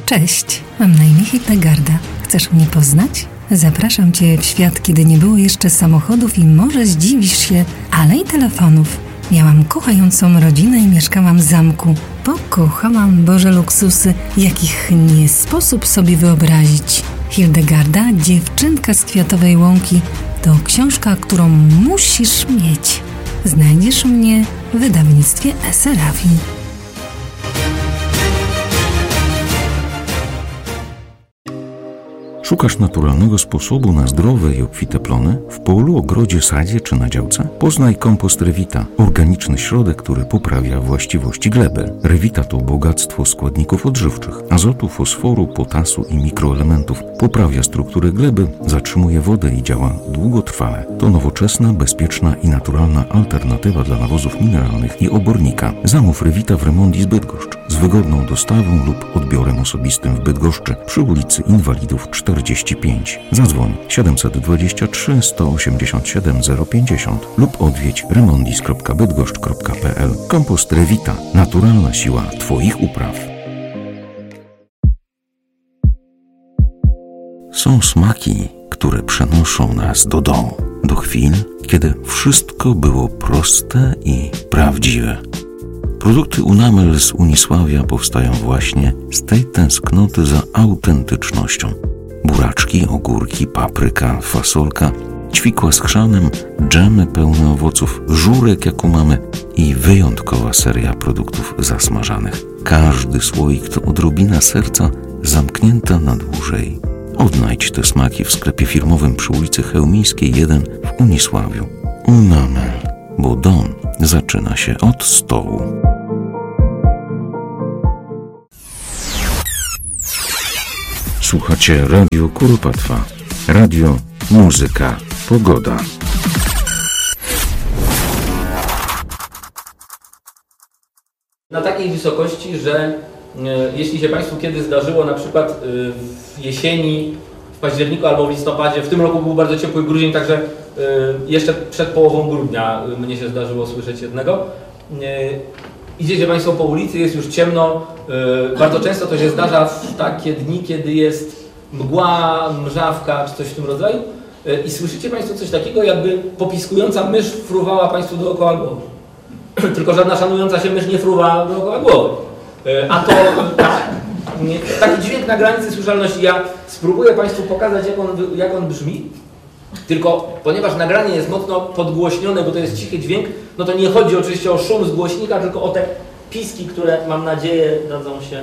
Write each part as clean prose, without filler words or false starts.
Cześć, mam na imię Hildegarda. Chcesz mnie poznać? Zapraszam Cię w świat, kiedy nie było jeszcze samochodów i może zdziwisz się, ale i telefonów. Miałam kochającą rodzinę i mieszkałam w zamku. Pokochałam Boże luksusy, jakich nie sposób sobie wyobrazić. Hildegarda, dziewczynka z Kwiatowej Łąki, to książka, którą musisz mieć. Znajdziesz mnie w wydawnictwie Serafin. Szukasz naturalnego sposobu na zdrowe i obfite plony? W polu, ogrodzie, sadzie czy na działce? Poznaj kompost Revita, organiczny środek, który poprawia właściwości gleby. Revita to bogactwo składników odżywczych, azotu, fosforu, potasu i mikroelementów. Poprawia strukturę gleby, zatrzymuje wodę i działa długotrwale. To nowoczesna, bezpieczna i naturalna alternatywa dla nawozów mineralnych i obornika. Zamów Revita w Remondis Bydgoszcz z wygodną dostawą lub odbiorem osobistym w Bydgoszczy przy ulicy Inwalidów 45. Zadzwoń 723 187 050 lub odwiedź remondis.bydgoszcz.pl. Kompost Revita. Naturalna siła Twoich upraw. Są smaki, które przenoszą nas do domu, do chwil, kiedy wszystko było proste i prawdziwe. Produkty Unamel z Unisławia powstają właśnie z tej tęsknoty za autentycznością. Buraczki, ogórki, papryka, fasolka, ćwikła z chrzanem, dżemy pełne owoców, żurek jak u mamy i wyjątkowa seria produktów zasmażanych. Każdy słoik to odrobina serca zamknięta na dłużej. Odnajdź te smaki w sklepie firmowym przy ulicy Chełmińskiej 1 w Unisławiu. Unamel, bo dom zaczyna się od stołu. Słuchacie Radio Kuropatwa. Radio, muzyka, pogoda. Na takiej wysokości, że jeśli się Państwu kiedyś zdarzyło na przykład w jesieni, w październiku albo w listopadzie, w tym roku był bardzo ciepły grudzień, także jeszcze przed połową grudnia mnie się zdarzyło słyszeć jednego. Idziecie Państwo po ulicy, jest już ciemno, bardzo często to się zdarza w takie dni, kiedy jest mgła, mrzawka czy coś w tym rodzaju i słyszycie Państwo coś takiego, jakby popiskująca mysz fruwała Państwu dookoła głowy. Tylko żadna szanująca się mysz nie fruwa dookoła głowy. A to taki dźwięk na granicy słyszalności. Ja spróbuję Państwu pokazać, jak on brzmi. Tylko ponieważ nagranie jest mocno podgłośnione, bo to jest cichy dźwięk, no to nie chodzi oczywiście o szum z głośnika, tylko o te piski, które mam nadzieję dadzą się...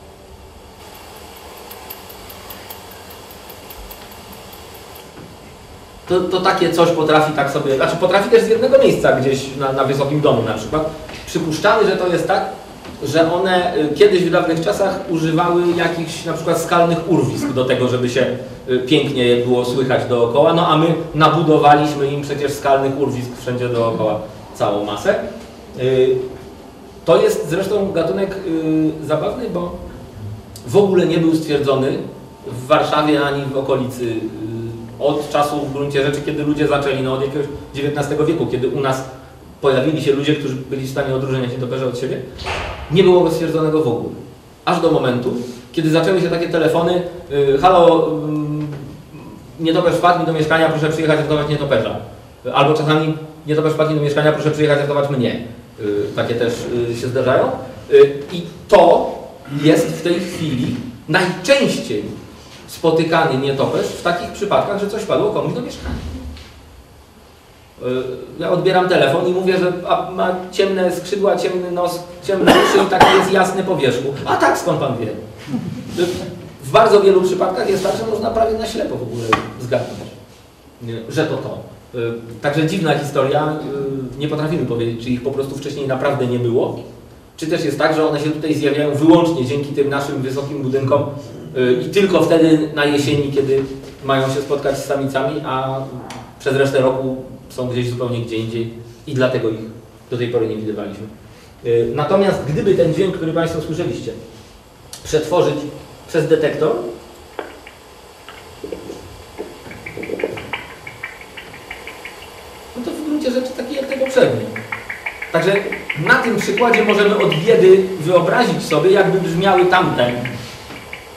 To takie coś potrafi tak sobie... Znaczy potrafi też z jednego miejsca gdzieś na wysokim domu na przykład. Przypuszczamy, że to jest tak, że one kiedyś w dawnych czasach używały jakichś na przykład skalnych urwisk do tego, żeby się pięknie było słychać dookoła, no a my nabudowaliśmy im przecież skalnych urwisk wszędzie dookoła całą masę. To jest zresztą gatunek zabawny, bo w ogóle nie był stwierdzony w Warszawie ani w okolicy od czasu w gruncie rzeczy, kiedy ludzie zaczęli, od jakiegoś XIX wieku, kiedy u nas pojawili się ludzie, którzy byli w stanie odróżniać nietoperze od siebie, nie było go stwierdzonego w ogóle. Aż do momentu, kiedy zaczęły się takie telefony, halo, nietoperz wpadł mi do mieszkania, proszę przyjechać ratować nietoperza. Albo czasami nietoperz wpadł mi do mieszkania, proszę przyjechać ratować mnie. Takie też się zdarzają. I to jest w tej chwili najczęściej spotykany nietoperz w takich przypadkach, że coś padło komuś do mieszkania. Ja odbieram telefon i mówię, że ma ciemne skrzydła, ciemny nos, ciemne uszy i taki jest jasny po wierzchu. A tak, skąd Pan wie? W bardzo wielu przypadkach jest tak, że można prawie na ślepo w ogóle zgadnąć, że to. Także dziwna historia, nie potrafimy powiedzieć, czy ich po prostu wcześniej naprawdę nie było, czy też jest tak, że one się tutaj zjawiają wyłącznie dzięki tym naszym wysokim budynkom i tylko wtedy na jesieni, kiedy mają się spotkać z samicami, a przez resztę roku są gdzieś zupełnie gdzie indziej i dlatego ich do tej pory nie widywaliśmy. Natomiast gdyby ten dźwięk, który Państwo słyszeliście, przetworzyć przez detektor, no to w gruncie rzeczy taki jak te poprzednie. Także na tym przykładzie możemy od biedy wyobrazić sobie, jakby brzmiały tamte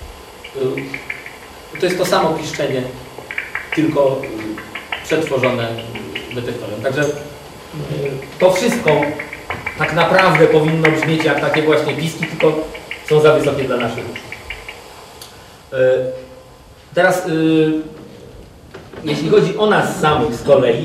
To jest to samo piszczenie, tylko przetworzone detektorem. Także to wszystko tak naprawdę powinno brzmieć jak takie właśnie piski, tylko są za wysokie dla naszych uszu. Teraz, jeśli chodzi o nas samych z kolei,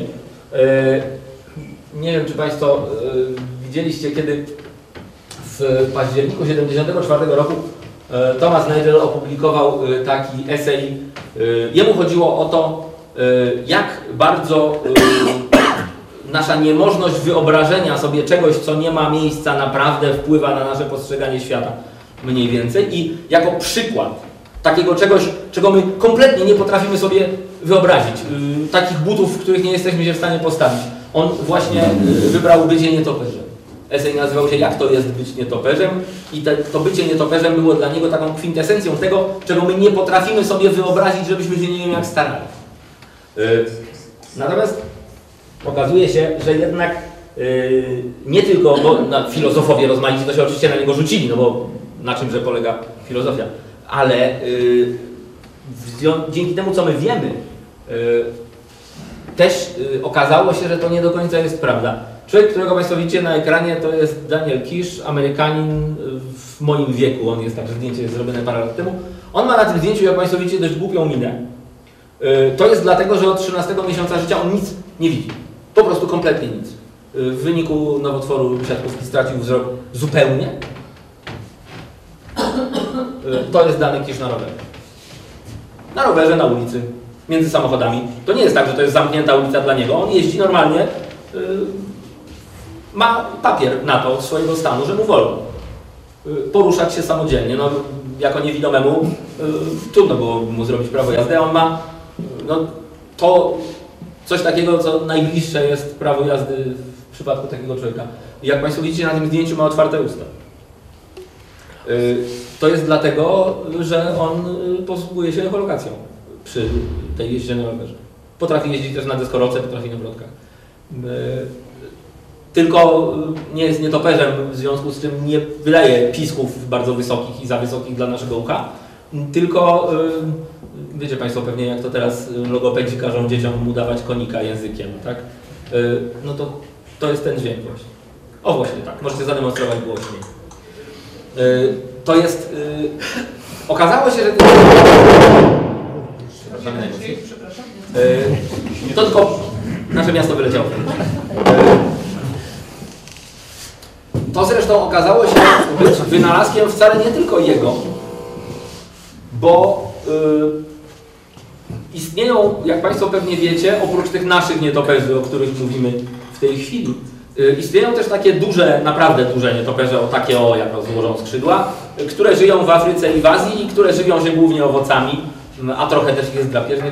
nie wiem, czy Państwo widzieliście, kiedy w październiku 1974 roku Thomas Nagel opublikował taki esej. Jemu chodziło o to, jak bardzo nasza niemożność wyobrażenia sobie czegoś, co nie ma miejsca naprawdę, wpływa na nasze postrzeganie świata mniej więcej. I jako przykład takiego czegoś, czego my kompletnie nie potrafimy sobie wyobrazić, takich butów, w których nie jesteśmy się w stanie postawić, on właśnie wybrał bycie nietoperzem. Esej nazywał się "Jak to jest być nietoperzem" i to bycie nietoperzem było dla niego taką kwintesencją tego, czego my nie potrafimy sobie wyobrazić, żebyśmy się nie wiem jak starali. Natomiast okazuje się, że jednak nie tylko, bo filozofowie rozmaici to się oczywiście na niego rzucili, no bo na czymże polega filozofia, ale dzięki temu, co my wiemy, też okazało się, że to nie do końca jest prawda. Człowiek, którego Państwo widzicie na ekranie, to jest Daniel Kish, Amerykanin w moim wieku. On jest, także zdjęcie jest zrobione parę lat temu. On ma na tym zdjęciu, jak Państwo widzicie, dość głupią minę. To jest dlatego, że od 13 miesiąca życia on nic nie widzi. Po prostu kompletnie nic. W wyniku nowotworu siatkówki stracił wzrok zupełnie. To jest Daniel Kish na rowerze. Na rowerze, na ulicy, między samochodami. To nie jest tak, że to jest zamknięta ulica dla niego. On jeździ normalnie. Ma papier na to od swojego stanu, że mu wolno poruszać się samodzielnie. No, jako niewidomemu trudno było mu zrobić prawo jazdy, a on ma to coś takiego, co najbliższe jest prawo jazdy w przypadku takiego człowieka. I jak Państwo widzicie, na tym zdjęciu ma otwarte usta. To jest dlatego, że on posługuje się ekolokacją przy tej jeździe na rowerze. Potrafi jeździć też na deskorolce, potrafi na wrotkach. Tylko nie jest nietoperzem, w związku z czym nie wydaje pisków bardzo wysokich i za wysokich dla naszego ucha, tylko wiecie Państwo pewnie, jak to teraz logopedzi każą dzieciom udawać konika językiem, tak? No to jest ten dźwięk właśnie. O właśnie tak, możecie zademonstrować głośniej. To jest... Okazało się, że... To tylko nasze miasto wyleciało. To zresztą okazało się być wynalazkiem wcale nie tylko jego, bo istnieją, jak Państwo pewnie wiecie, oprócz tych naszych nietoperzy, o których mówimy w tej chwili, istnieją też takie duże, naprawdę duże nietoperze, o takie jak rozłożą skrzydła, które żyją w Afryce i w Azji i które żywią się głównie owocami, a trochę też jest drapieżnych.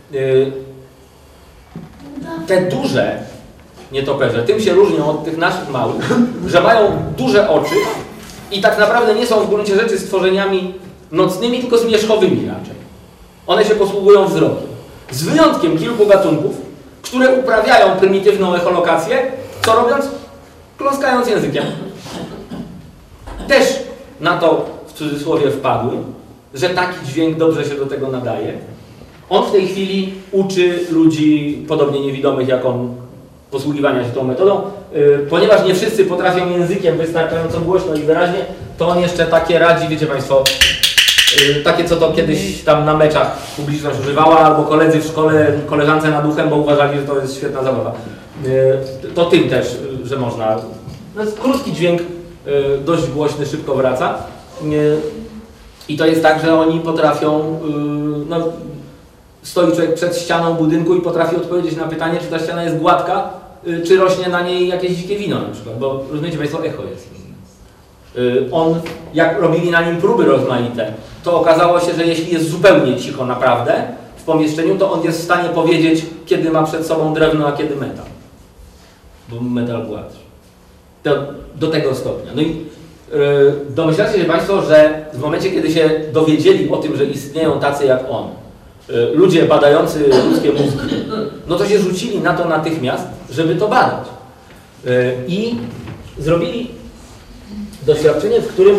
Te duże nietoperze tym się różnią od tych naszych małych, że mają duże oczy i tak naprawdę nie są w gruncie rzeczy stworzeniami nocnymi, tylko zmierzchowymi raczej. One się posługują wzrokiem. Z wyjątkiem kilku gatunków, które uprawiają prymitywną echolokację, co robiąc? Kląskając językiem. Też na to w cudzysłowie wpadły, że taki dźwięk dobrze się do tego nadaje. On w tej chwili uczy ludzi, podobnie niewidomych jak on, posługiwania się tą metodą. Ponieważ nie wszyscy potrafią językiem wystarczająco głośno i wyraźnie, to on jeszcze takie radzi, wiecie Państwo, takie co to kiedyś tam na meczach publiczność używała, albo koledzy w szkole, koleżance nad uchem, bo uważali, że to jest świetna zabawa. To tym też, że można. No jest krótki dźwięk, dość głośny, szybko wraca. I to jest tak, że oni potrafią, no, stoi człowiek przed ścianą budynku i potrafi odpowiedzieć na pytanie, czy ta ściana jest gładka, czy rośnie na niej jakieś dzikie wino na przykład, bo rozumiecie Państwo, echo jest. On, jak robili na nim próby rozmaite, to okazało się, że jeśli jest zupełnie cicho naprawdę w pomieszczeniu, to on jest w stanie powiedzieć, kiedy ma przed sobą drewno, a kiedy metal. Bo metal gładszy. Do tego stopnia. No i domyślacie się Państwo, że w momencie, kiedy się dowiedzieli o tym, że istnieją tacy jak on, ludzie badający ludzkie mózgi, no to się rzucili na to natychmiast, żeby to badać. I zrobili doświadczenie, w którym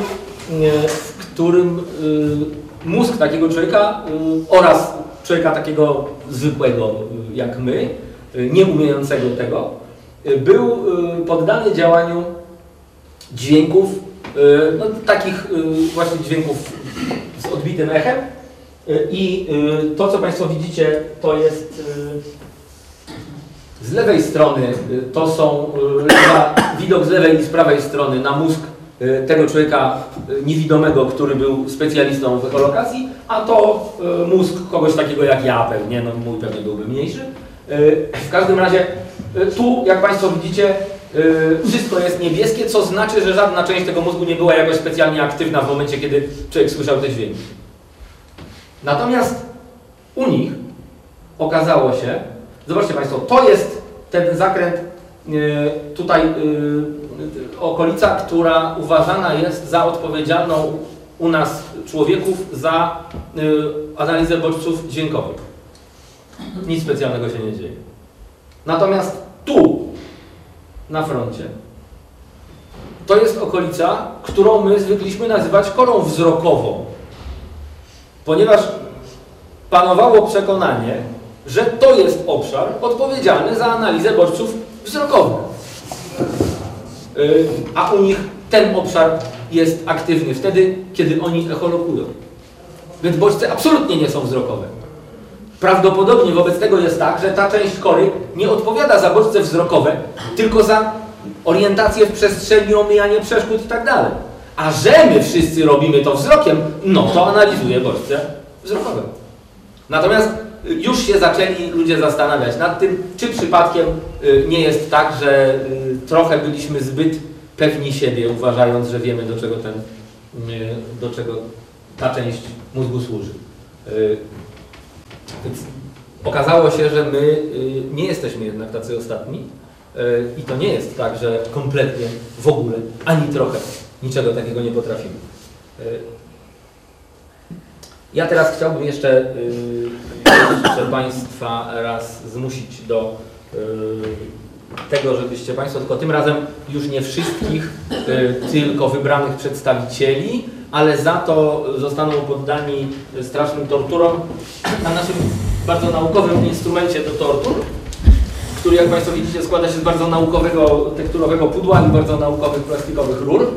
w którym mózg takiego człowieka oraz człowieka takiego zwykłego jak my, nie umiejącego tego, był poddany działaniu dźwięków, no, takich właśnie dźwięków z odbitym echem. I to, co Państwo widzicie, to jest z lewej strony, to są widok z lewej i z prawej strony na mózg tego człowieka niewidomego, który był specjalistą w echolokacji, a to mózg kogoś takiego jak ja pewnie, no mój pewnie byłby mniejszy. W każdym razie tu, jak Państwo widzicie, wszystko jest niebieskie, co znaczy, że żadna część tego mózgu nie była jakoś specjalnie aktywna w momencie, kiedy człowiek słyszał te dźwięki. Natomiast u nich okazało się, zobaczcie Państwo, to jest ten zakręt, tutaj okolica, która uważana jest za odpowiedzialną u nas człowieków za analizę bodźców dźwiękowych. Nic specjalnego się nie dzieje. Natomiast tu, na froncie, to jest okolica, którą my zwykliśmy nazywać korą wzrokową. Ponieważ panowało przekonanie, że to jest obszar odpowiedzialny za analizę bodźców wzrokowych. A u nich ten obszar jest aktywny wtedy, kiedy oni echolokują. Więc bodźce absolutnie nie są wzrokowe. Prawdopodobnie wobec tego jest tak, że ta część kory nie odpowiada za bodźce wzrokowe, tylko za orientację w przestrzeni, omijanie przeszkód i tak dalej. A że my wszyscy robimy to wzrokiem, no to analizuje bodźce wzrokowe. Natomiast już się zaczęli ludzie zastanawiać nad tym, czy przypadkiem nie jest tak, że trochę byliśmy zbyt pewni siebie, uważając, że wiemy, do czego ta część mózgu służy. Więc okazało się, że my nie jesteśmy jednak tacy ostatni i to nie jest tak, że kompletnie w ogóle, ani trochę niczego takiego nie potrafimy. Ja teraz chciałbym jeszcze Państwa raz zmusić do tego, żebyście Państwo, tylko tym razem już nie wszystkich, tylko wybranych przedstawicieli, ale za to zostaną poddani strasznym torturom na naszym bardzo naukowym instrumencie do tortur, który, jak Państwo widzicie, składa się z bardzo naukowego, tekturowego pudła i bardzo naukowych, plastikowych rur.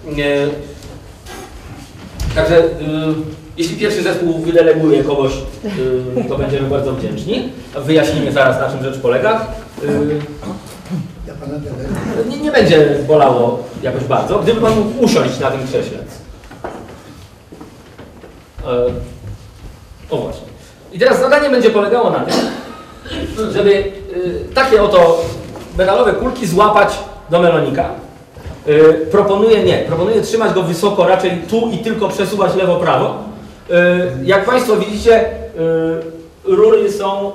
Także jeśli pierwszy zespół wydeleguje kogoś, to będziemy bardzo wdzięczni. Wyjaśnimy zaraz, na czym rzecz polega. Nie będzie bolało jakoś bardzo, gdyby Pan mógł usiąść na tym krześle. O właśnie. I teraz zadanie będzie polegało na tym, żeby takie oto metalowe kulki złapać do melonika. Proponuję trzymać go wysoko, raczej tu i tylko przesuwać lewo-prawo. Jak Państwo widzicie, rury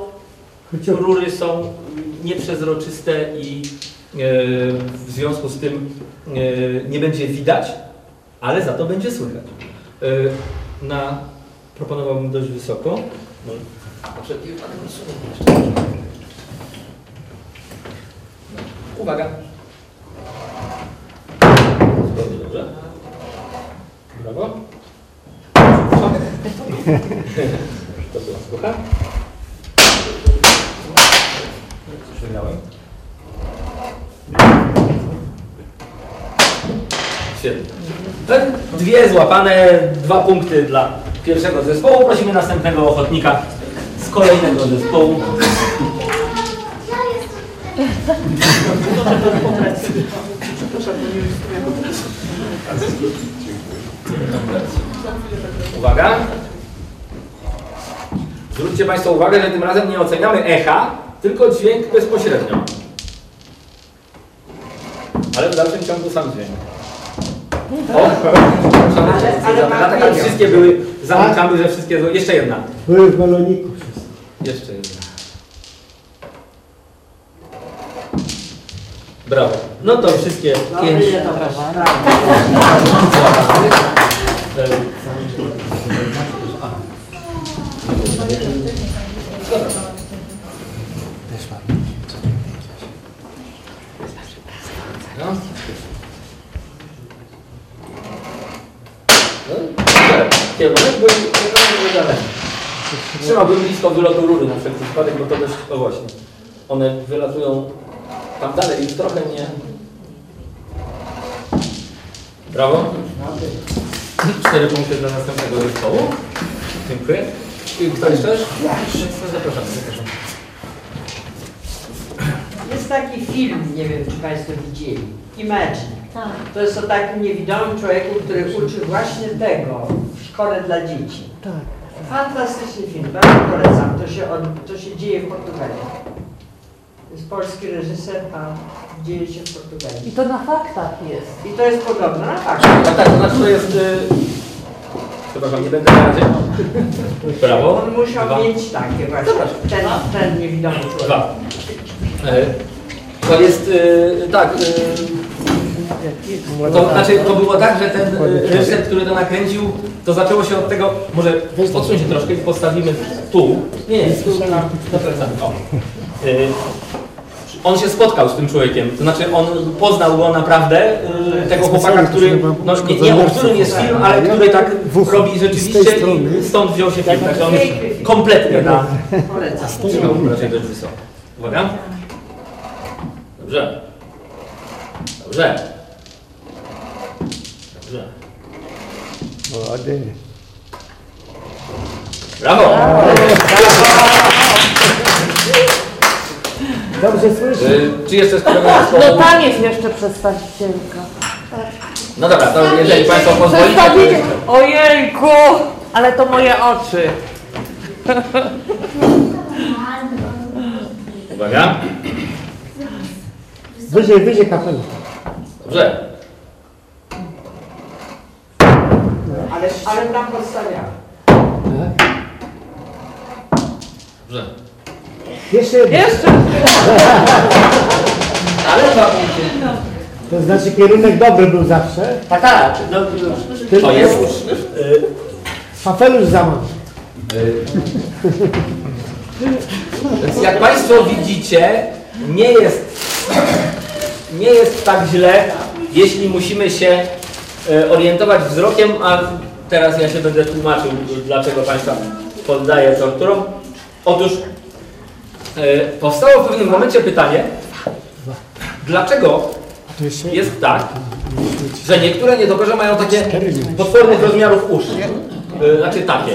są nieprzezroczyste i w związku z tym nie będzie widać, ale za to będzie słychać. Proponowałbym dość wysoko. Uwaga. Dobrze. Brawo. To była słucha. Przegrałem. Świetnie. Dwie złapane, 2 punkty dla pierwszego zespołu. Prosimy następnego ochotnika z kolejnego zespołu. Uwaga. Zwróćcie Państwo uwagę, że tym razem nie oceniamy echa, tylko dźwięk bezpośrednio. Ale w dalszym ciągu sam dźwięk. Ale wszystkie były, zamykamy, że wszystkie... Jeszcze jedna. Były w baloniku wszystko. Jeszcze jedna. Brawo. No to wszystkie 5. kierunek był wydalony. Trzymałbym blisko wylotu rury na wszelki wypadek, bo to dość, o właśnie, one wylatują tam dalej i trochę nie... Brawo. 4 punkty dla następnego zespołu. Dziękuję. Kto jeszcze? Zapraszam. Jest taki film, nie wiem czy Państwo widzieli, Imagine. Tak. To jest o takim niewidomym człowieku, który uczy właśnie tego w szkole dla dzieci. Tak. Fantastyczny film, bardzo polecam. To się dzieje w Portugalii. To jest polski reżyser, a dzieje się w Portugalii. I to na faktach jest. I to jest podobne na fakt. Tak, to znaczy to jest... Przepraszam, nie będę na razie. Brawo. On musiał Dwa. mieć takie właśnie, ten niewidomy człowiek. 2. To jest tak. To znaczy to było tak, że ten reżyser, który to nakręcił, to zaczęło się od tego, może odsuń się troszkę i postawimy tu. Nie, tu na o. On się spotkał z tym człowiekiem, to znaczy on poznał go naprawdę, tego chłopaka, który, no nie o którym jest film, ale który tak robi rzeczywiście i stąd wziął się film, także on jest kompletnie na... Polecam. Raczej dość wysoko. Uwaga. Dobrze. Dobrze. Dobrze. Ładnie. Brawo! Dobrze słyszę. Czy jeszcze z którego No tam jest jeszcze przedstawicielka. No dobra, to jeżeli Państwo pozwolicie, to jeszcze. Ojejku! Ale to moje oczy. Uwaga. Wyżej kapelusz. Dobrze. Ale tam podstawiamy. Dobrze. Jeszcze jedno. Jeszcze! Ale 2 punkty. To znaczy kierunek dobry był zawsze. Tak. No, to jest. Kapelusz za mały. Więc jak Państwo widzicie, nie jest tak źle, jeśli musimy się orientować wzrokiem, a teraz ja się będę tłumaczył, dlaczego Państwa poddaję torturom. Otóż powstało w pewnym momencie pytanie, dlaczego jest tak, że niektóre nietoperze mają takie potwornych rozmiarów uszy. Znaczy takie.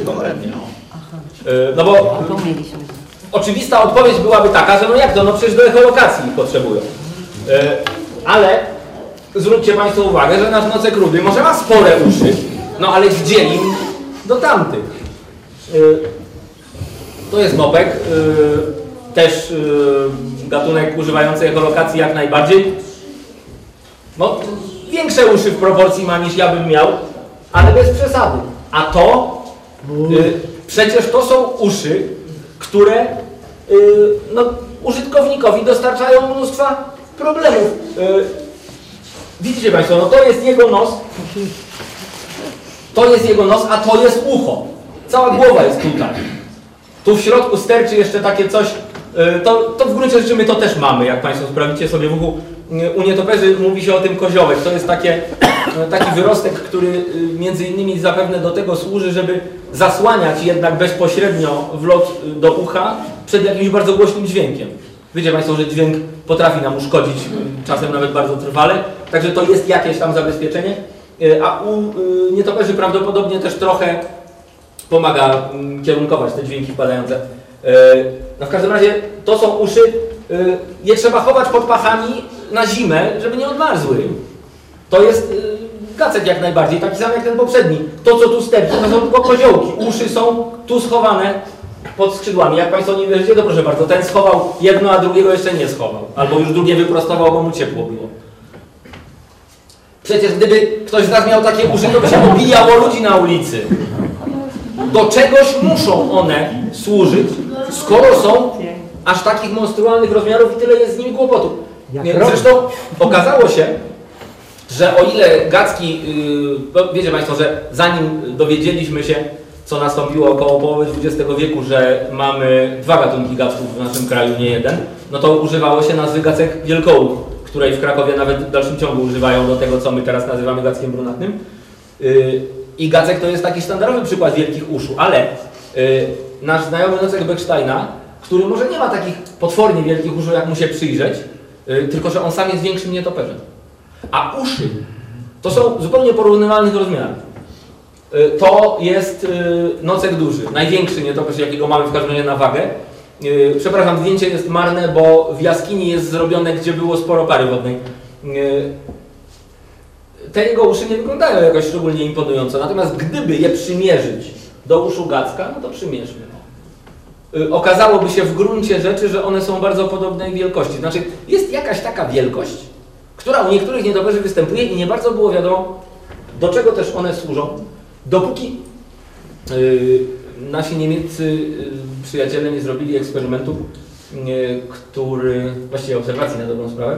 No bo oczywista odpowiedź byłaby taka, że no jak to, no przecież do echolokacji potrzebują. Ale zwróćcie Państwo uwagę, że nasz nocek rudy może ma spore uszy, no ale wdzieli do tamtych. To jest nopek, też gatunek używający echolokacji jak najbardziej. No, większe uszy w proporcji ma niż ja bym miał, ale bez przesady. A to, przecież to są uszy, które no, użytkownikowi dostarczają mnóstwa problemów. Widzicie Państwo, no to jest jego nos, a to jest ucho. Cała głowa jest tutaj. Tu w środku sterczy jeszcze takie coś, to w gruncie rzeczy my to też mamy, jak Państwo sprawdzicie sobie w uchu. U nietoperzy mówi się o tym koziołek. To jest taki wyrostek, który między innymi zapewne do tego służy, żeby zasłaniać jednak bezpośrednio wlot do ucha przed jakimś bardzo głośnym dźwiękiem. Wiecie Państwo, że dźwięk potrafi nam uszkodzić, czasem nawet bardzo trwale, także to jest jakieś tam zabezpieczenie, a u nietoperzy prawdopodobnie też trochę pomaga kierunkować te dźwięki wpadające. No w każdym razie to są uszy, je trzeba chować pod pachami na zimę, żeby nie odmarzły. To jest gacek jak najbardziej, taki sam jak ten poprzedni. To co tu sterczy, to są tylko koziołki. Uszy są tu schowane pod skrzydłami. Jak Państwo nie wierzycie, to proszę bardzo, ten schował jedno, a drugiego jeszcze nie schował. Albo już drugie wyprostował, bo mu ciepło było. Przecież gdyby ktoś z nas miał takie uszy, to by się obijało ludzi na ulicy. Do czegoś muszą one służyć, skoro są aż takich monstrualnych rozmiarów i tyle jest z nimi kłopotu. Zresztą okazało się, że o ile gacki, wiecie Państwo, że zanim dowiedzieliśmy się, co nastąpiło około połowy XX wieku, że mamy 2 gatunki gacków w naszym kraju, nie jeden, no to używało się nazwy gacek wielkołuch, której w Krakowie nawet w dalszym ciągu używają do tego, co my teraz nazywamy gackiem brunatnym. I Gacek to jest taki sztandarowy przykład wielkich uszu, ale nasz znajomy Nocek Becksteina, który może nie ma takich potwornie wielkich uszu, jak mu się przyjrzeć, tylko że on sam jest większym nietoperzem. A uszy to są zupełnie porównywalnych rozmiarów. To jest Nocek duży, największy nietoperz, jakiego mamy w każdym razie na wagę. Przepraszam, zdjęcie jest marne, bo w jaskini jest zrobione, gdzie było sporo pary wodnej. Te jego uszy nie wyglądają jakoś szczególnie imponująco, natomiast gdyby je przymierzyć do uszu Gacka, no to przymierzmy. Okazałoby się w gruncie rzeczy, że one są bardzo podobnej wielkości. Znaczy, jest jakaś taka wielkość, która u niektórych nietoperzy występuje i nie bardzo było wiadomo, do czego też one służą, dopóki nasi niemieccy przyjaciele nie zrobili eksperymentu, właściwie obserwacji na dobrą sprawę.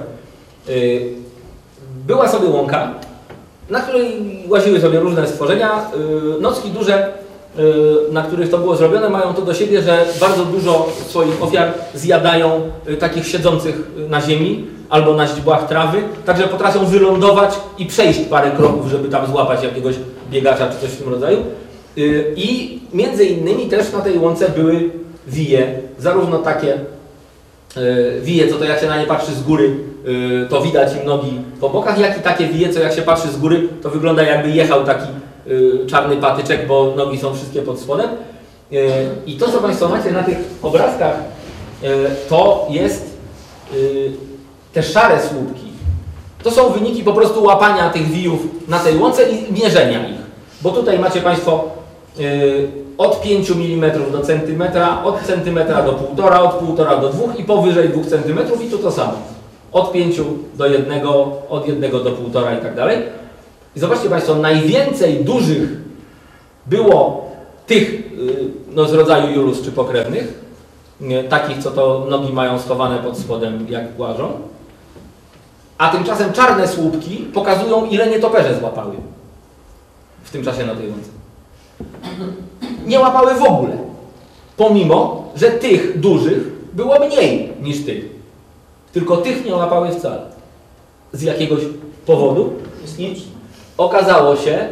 Była sobie łąka, na której łaziły sobie różne stworzenia. Nocki duże, na których to było zrobione, mają to do siebie, że bardzo dużo swoich ofiar zjadają takich siedzących na ziemi albo na źdźbłach trawy, także potrafią wylądować i przejść parę kroków, żeby tam złapać jakiegoś biegacza czy coś w tym rodzaju. I między innymi też na tej łące były wije, zarówno takie wije, co to jak się na nie patrzy z góry, to widać im nogi po bokach, jak i takie wije, co jak się patrzy z góry, to wygląda jakby jechał taki czarny patyczek, bo nogi są wszystkie pod spodem. I to, co Państwo macie na tych obrazkach, to jest te szare słupki. To są wyniki po prostu łapania tych wijów na tej łące i mierzenia ich. Bo tutaj macie Państwo od 5 mm do centymetra, od centymetra do 1,5, od 1,5 do 2 i powyżej 2 cm i tu to samo. Od 5 do 1, od 1 do 1,5 i tak dalej. I zobaczcie Państwo, najwięcej dużych było tych z rodzaju julus czy pokrewnych, takich, co to nogi mają schowane pod spodem, jak łażą. A tymczasem czarne słupki pokazują, ile nietoperze złapały w tym czasie na tej łące. Nie łapały w ogóle, pomimo że tych dużych było mniej niż tych. Tylko tych nie łapały wcale. Z jakiegoś powodu. I okazało się,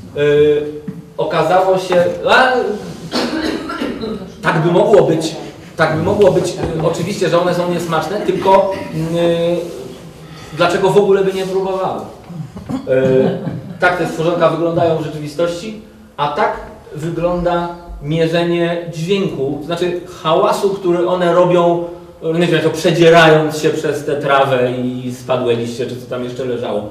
tak by mogło być, oczywiście, że one są niesmaczne, tylko dlaczego w ogóle by nie próbowały? Tak te stworzonka wyglądają w rzeczywistości, a tak wygląda mierzenie dźwięku, to znaczy hałasu, który one robią, nie wiem, to przedzierając się przez tę trawę i spadłe liście, czy co tam jeszcze leżało.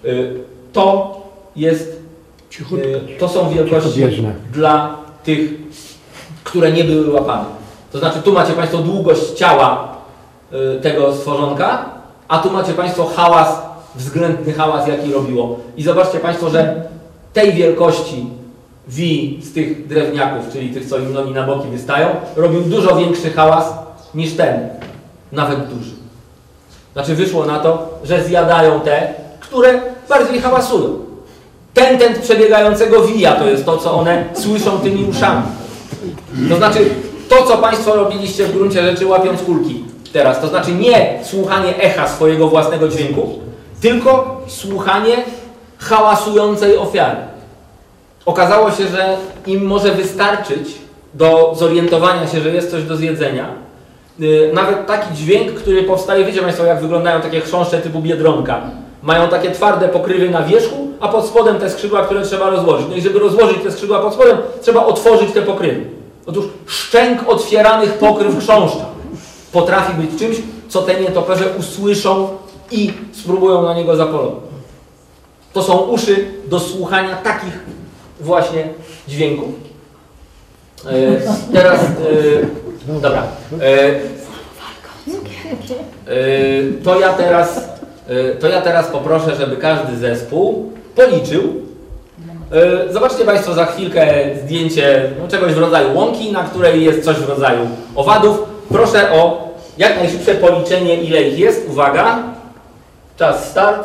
To są wielkości dla tych, które nie były łapane. To znaczy tu macie Państwo długość ciała tego stworzonka, a tu macie Państwo hałas, względny hałas, jaki robiło. I zobaczcie Państwo, że tej wielkości wi z tych drewniaków, czyli tych, co im nogi na boki wystają, robił dużo większy hałas niż ten, nawet duży. Znaczy wyszło na to, że zjadają te, które bardziej hałasują. Ten przebiegającego wija to jest to, co one słyszą tymi uszami. To znaczy to, co Państwo robiliście w gruncie rzeczy łapiąc kulki teraz, to znaczy nie słuchanie echa swojego własnego dźwięku, tylko słuchanie hałasującej ofiary. Okazało się, że im może wystarczyć do zorientowania się, że jest coś do zjedzenia, nawet taki dźwięk, który powstaje, wiecie Państwo, jak wyglądają takie chrząszcze typu biedronka. Mają takie twarde pokrywy na wierzchu, a pod spodem te skrzydła, które trzeba rozłożyć. No i żeby rozłożyć te skrzydła pod spodem, trzeba otworzyć te pokrywy. Otóż szczęk otwieranych pokryw chrząszcza potrafi być czymś, co te nietoperze usłyszą i spróbują na niego zapolować. To są uszy do słuchania takich właśnie dźwięków. Teraz, dobra. To ja teraz poproszę, żeby każdy zespół policzył. Zobaczcie Państwo za chwilkę zdjęcie czegoś w rodzaju łąki, na której jest coś w rodzaju owadów. Proszę o jak najszybsze policzenie, ile ich jest. Uwaga. Czas start.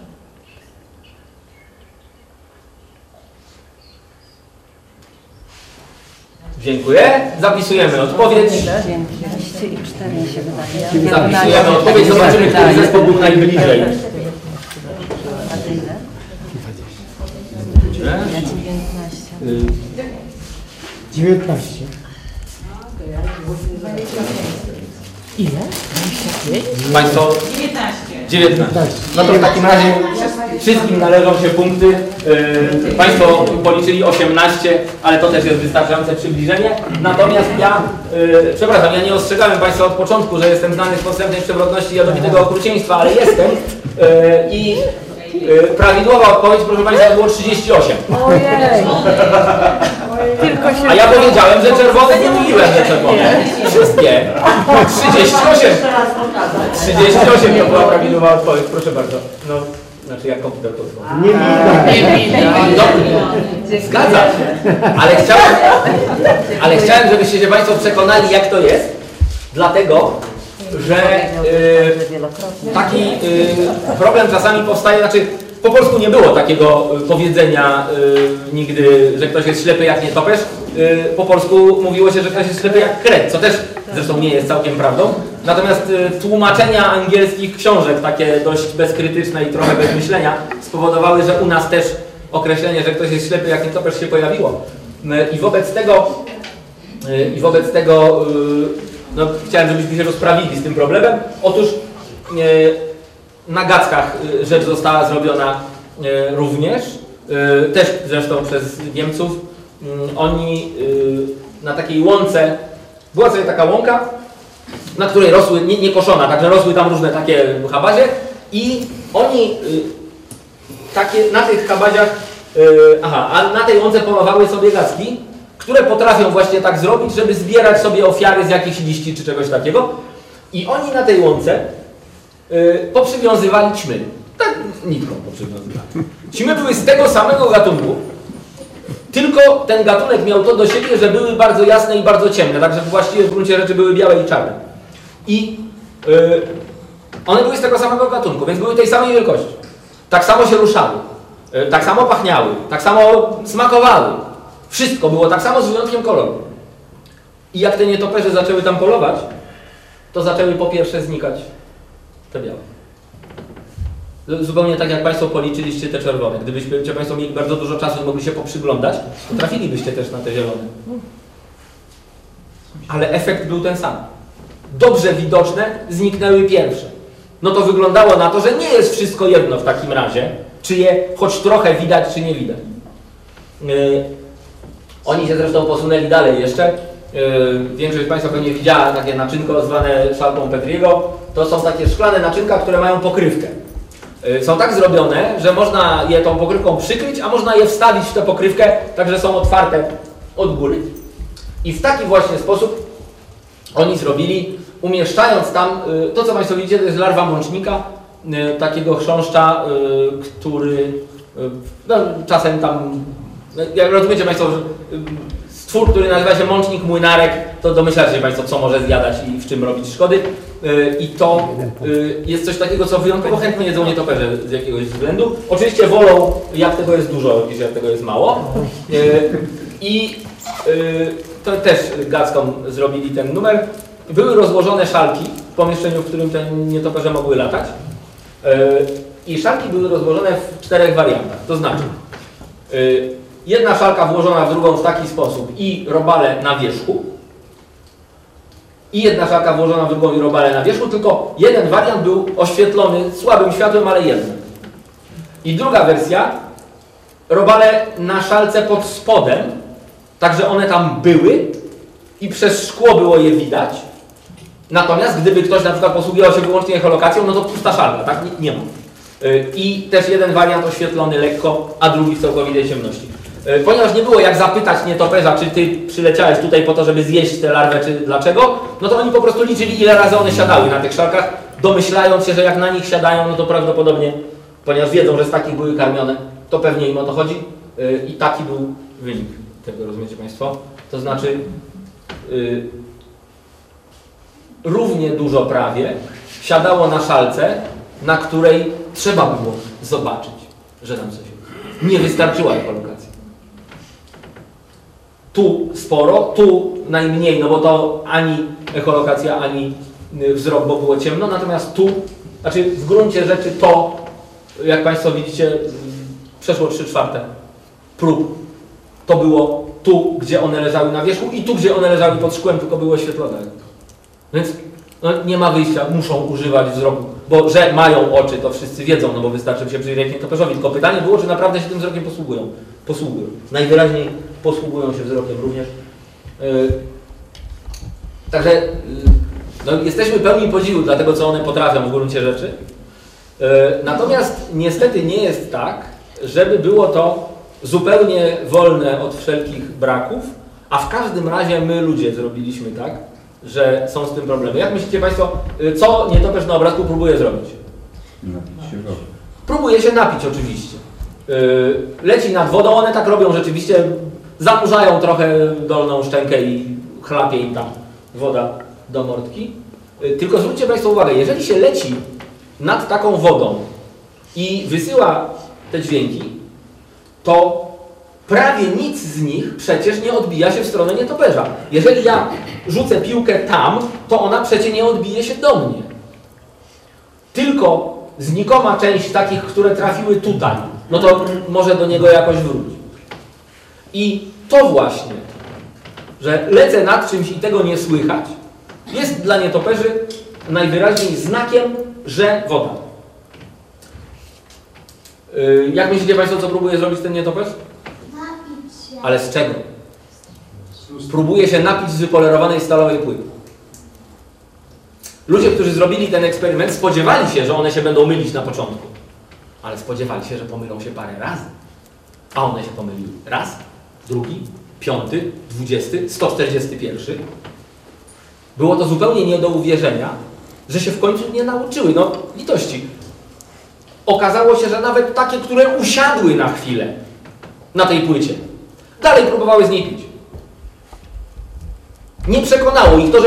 Dziękuję. Zapisujemy odpowiedź. 204 się wydaje. Zapisujemy odpowiedź. Zobaczymy, który zespół był najbliżej. A ty ile? 19. 19. Ile? Państwo? 19. No to w takim razie wszystkim należą się punkty. Państwo policzyli 18, ale to też jest wystarczające przybliżenie. Natomiast ja, przepraszam, ja nie ostrzegałem Państwa od początku, że jestem znany z podstępnej przewrotności i jadowitego okrucieństwa, ale jestem. I prawidłowa odpowiedź, proszę Państwa, było 38. Ojej! Tylko się... A ja powiedziałem, że czerwone, nie mówiłem, że czerwone. Wszystkie. 38. 38 to była prawidłowa odpowiedź, proszę bardzo. No, znaczy jak komputer to zna. Nie widać. Zgadza się. Ale chciałem, żebyście się Państwo przekonali, jak to jest. Dlatego, że taki problem czasami powstaje, znaczy po polsku nie było takiego powiedzenia nigdy, że ktoś jest ślepy jak nietoperz. Po polsku mówiło się, że ktoś jest ślepy jak kret, co też zresztą nie jest całkiem prawdą. Natomiast tłumaczenia angielskich książek, takie dość bezkrytyczne i trochę bez myślenia, spowodowały, że u nas też określenie, że ktoś jest ślepy jak nietoperz się pojawiło. I wobec tego no, chciałem, żebyśmy się rozprawili z tym problemem. Otóż na Gackach rzecz została zrobiona również, też zresztą przez Niemców. Oni na takiej łące, była sobie taka łąka, na której rosły, nie koszona, także rosły tam różne takie chabazie i oni na tych chabaziach, a na tej łące polowały sobie gacki, które potrafią właśnie tak zrobić, żeby zbierać sobie ofiary z jakichś liści czy czegoś takiego. I oni na tej łące poprzywiązywali ćmy. Tak nitką poprzywiązywali. Ćmy były z tego samego gatunku, tylko ten gatunek miał to do siebie, że były bardzo jasne i bardzo ciemne, także właściwie w gruncie rzeczy były białe i czarne. I one były z tego samego gatunku, więc były tej samej wielkości. Tak samo się ruszały, tak samo pachniały, tak samo smakowały. Wszystko było tak samo z wyjątkiem koloru. I jak te nietoperze zaczęły tam polować, to zaczęły po pierwsze znikać te białe. Zupełnie tak jak Państwo policzyliście te czerwone. Gdybyście Państwo mieli bardzo dużo czasu i mogli się poprzyglądać, to trafilibyście też na te zielone. Ale efekt był ten sam. Dobrze widoczne zniknęły pierwsze. No to wyglądało na to, że nie jest wszystko jedno w takim razie, czy je choć trochę widać, czy nie widać. Oni się zresztą posunęli dalej jeszcze. Większość z Państwa pewnie widziała takie naczynko zwane szalką Petriego. To są takie szklane naczynka, które mają pokrywkę. Są tak zrobione, że można je tą pokrywką przykryć, a można je wstawić w tę pokrywkę, tak że są otwarte od góry. I w taki właśnie sposób oni zrobili, umieszczając tam, to co Państwo widzicie, to jest larwa mącznika, takiego chrząszcza, który no, czasem tam, jak rozumiecie Państwo, stwór, który nazywa się mącznik młynarek, to domyślacie się Państwo, co może zjadać i w czym robić szkody. I to jest coś takiego, co wyjątkowo chętnie jedzą nietoperze z jakiegoś względu. Oczywiście wolą, jak tego jest dużo, niż jak tego jest mało. I to też Gackom zrobili ten numer. Były rozłożone szalki w pomieszczeniu, w którym te nietoperze mogły latać. I szalki były rozłożone w 4 wariantach. To znaczy, jedna szalka włożona w drugą w taki sposób i robale na wierzchu. I jedna szalka włożona w drugą i robale na wierzchu, tylko jeden wariant był oświetlony słabym światłem, ale jednym. I druga wersja, robale na szalce pod spodem, także one tam były i przez szkło było je widać. Natomiast gdyby ktoś na przykład posługiwał się wyłącznie echolokacją, no to pusta szalka, tak? Nie ma. I też jeden wariant oświetlony lekko, a drugi w całkowitej ciemności. Ponieważ nie było jak zapytać nietoperza, czy ty przyleciałeś tutaj po to, żeby zjeść tę larwę, czy dlaczego, no to oni po prostu liczyli, ile razy one siadały na tych szalkach, domyślając się, że jak na nich siadają, no to prawdopodobnie, ponieważ wiedzą, że z takich były karmione, to pewnie im o to chodzi. I taki był wynik tego, rozumiecie Państwo? To znaczy równie dużo prawie siadało na szalce, na której trzeba było zobaczyć, że tam coś jest. Nie wystarczyła echolokacja. Tu sporo, tu najmniej, no bo to ani echolokacja, ani wzrok, bo było ciemno, natomiast tu, znaczy w gruncie rzeczy to, jak Państwo widzicie, przeszło 3/4 prób. to było tu, gdzie one leżały na wierzchu i tu, gdzie one leżały pod szkłem, tylko były oświetlone. Więc no, nie ma wyjścia, muszą używać wzroku, bo że mają oczy, to wszyscy wiedzą, no bo wystarczy się przyjrzeć nietoperzowi. Tylko pytanie było, czy naprawdę się tym wzrokiem posługują. Posługują. Najwyraźniej posługują się wzrokiem również. Także no, jesteśmy pełni podziwu dla tego, co one potrafią w gruncie rzeczy. Natomiast niestety nie jest tak, żeby było to zupełnie wolne od wszelkich braków, a w każdym razie my ludzie zrobiliśmy tak, że są z tym problemy. Jak myślicie Państwo, co nietoperz na obrazku próbuje zrobić? Napić się wody. Próbuje się napić oczywiście. Leci nad wodą, one tak robią rzeczywiście, zanurzają trochę dolną szczękę i chlapie im tam woda do mordki. Tylko zwróćcie Państwo uwagę, jeżeli się leci nad taką wodą i wysyła te dźwięki, to prawie nic z nich przecież nie odbija się w stronę nietoperza. Jeżeli ja rzucę piłkę tam, to ona przecież nie odbije się do mnie. Tylko znikoma część takich, które trafiły tutaj, no to może do niego jakoś wrócić. I to właśnie, że lecę nad czymś i tego nie słychać, jest dla nietoperzy najwyraźniej znakiem, że woda. Jak myślicie Państwo, co próbuje zrobić ten nietoperz? Napić się. Ale z czego? Próbuje się napić z wypolerowanej stalowej płyty. Ludzie, którzy zrobili ten eksperyment, spodziewali się, że one się będą mylić na początku. Ale spodziewali się, że pomylą się parę razy. A one się pomyliły. Raz, drugi, 5., 20., 141. Było to zupełnie nie do uwierzenia, że się w końcu nie nauczyły. No, litości. Okazało się, że nawet takie, które usiadły na chwilę na tej płycie, dalej próbowały z niej pić. Nie przekonało ich to, że